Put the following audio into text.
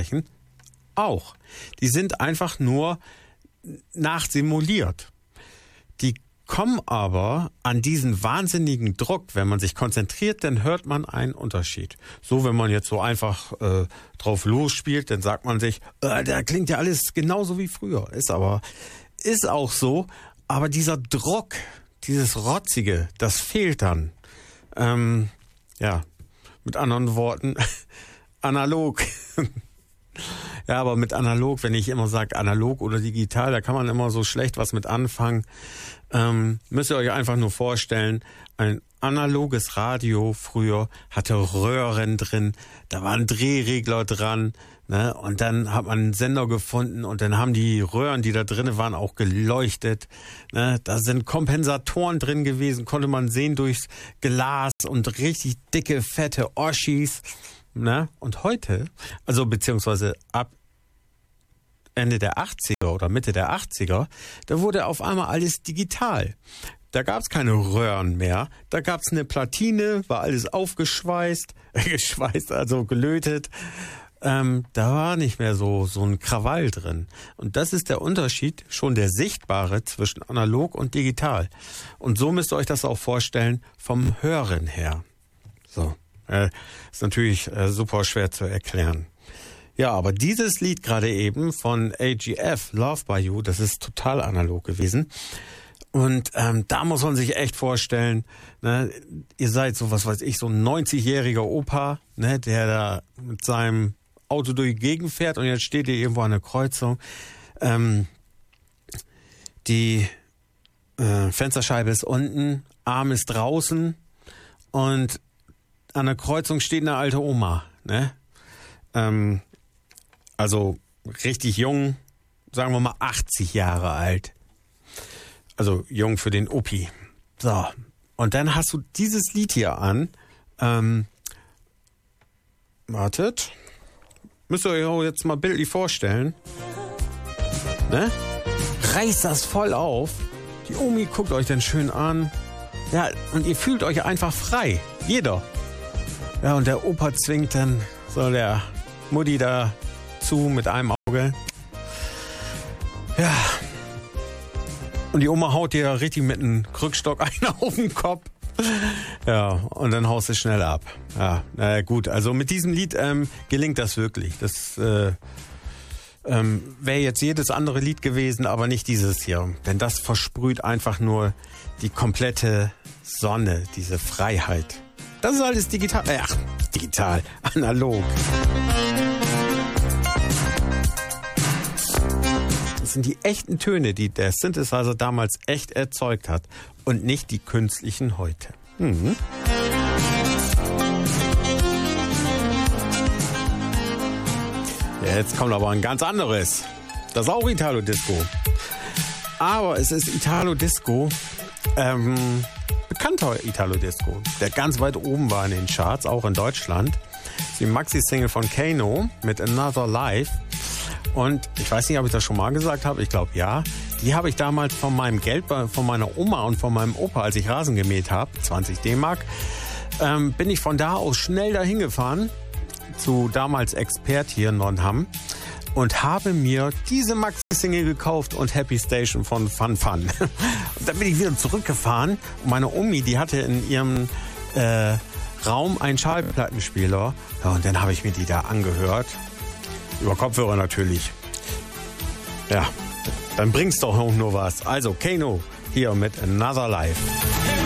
Anführungszeichen, auch. Die sind einfach nur nachsimuliert. Die kommen aber an diesen wahnsinnigen Druck, wenn man sich konzentriert, dann hört man einen Unterschied. So, wenn man jetzt so einfach drauf losspielt, dann sagt man sich, da klingt ja alles genauso wie früher. Ist auch so, aber dieser Druck, dieses Rotzige, das fehlt dann. Mit anderen Worten, analog. Ja, aber mit analog, wenn ich immer sage analog oder digital, da kann man immer so schlecht was mit anfangen. Müsst ihr euch einfach nur vorstellen, ein analoges Radio früher hatte Röhren drin, da waren Drehregler dran, ne? Und dann hat man einen Sender gefunden und dann haben die Röhren, die da drin waren, auch geleuchtet. Ne? Da sind Kompensatoren drin gewesen, konnte man sehen durchs Glas und richtig dicke, fette Oschis. Ne? Und heute, also beziehungsweise ab Ende der 80er oder Mitte der 80er, da wurde auf einmal alles digital. Da gab es keine Röhren mehr. Da gab es eine Platine, war alles aufgeschweißt, also gelötet. Da war nicht mehr so ein Krawall drin. Und das ist der Unterschied, schon der sichtbare zwischen analog und digital. Und so müsst ihr euch das auch vorstellen vom Hören her. So, ist natürlich super schwer zu erklären. Ja, aber dieses Lied gerade eben von AGF, Love by You, das ist total analog gewesen. Und da muss man sich echt vorstellen, ne, ihr seid so, was weiß ich, so ein 90-jähriger Opa, ne, der da mit seinem Auto durch die Gegend fährt und jetzt steht ihr irgendwo an der Kreuzung. Die Fensterscheibe ist unten, Arm ist draußen und an der Kreuzung steht eine alte Oma, ne? Also richtig jung, sagen wir mal 80 Jahre alt. Also jung für den Opi. So, und dann hast du dieses Lied hier an. Wartet. Müsst ihr euch jetzt mal bildlich vorstellen. Ne? Reißt das voll auf. Die Omi guckt euch dann schön an. Ja, und ihr fühlt euch einfach frei. Jeder. Ja, und der Opa zwingt dann so der Mutti da zu mit einem Auge. Ja. Und die Oma haut dir richtig mit einem Krückstock einen auf den Kopf. Ja, und dann haust du schnell ab. Ja, naja, gut. Also mit diesem Lied gelingt das wirklich. Das wäre jetzt jedes andere Lied gewesen, aber nicht dieses hier. Denn das versprüht einfach nur die komplette Sonne, diese Freiheit. Das ist alles digital. Digital, analog. Das sind die echten Töne, die der Synthesizer damals echt erzeugt hat und nicht die künstlichen heute. Mhm. Ja, jetzt kommt aber ein ganz anderes. Das ist auch Italo-Disco. Aber es ist Italo-Disco, bekannter Italo-Disco, der ganz weit oben war in den Charts, auch in Deutschland. Das ist die Maxi-Single von Kano mit Another Life. Und ich weiß nicht, ob ich das schon mal gesagt habe, ich glaube ja. Die habe ich damals von meinem Geld, von meiner Oma und von meinem Opa, als ich Rasen gemäht habe, 20 D-Mark, bin ich von da aus schnell dahin gefahren, zu damals Expert hier in Nordham, und habe mir diese Maxi-Single gekauft und Happy Station von Fun Fun. Und dann bin ich wieder zurückgefahren und meine Omi, die hatte in ihrem Raum einen Schallplattenspieler. Ja, und dann habe ich mir die da angehört. Über Kopfhörer natürlich. Ja, dann bringt's doch auch nur was. Also Kano hier mit Another Life.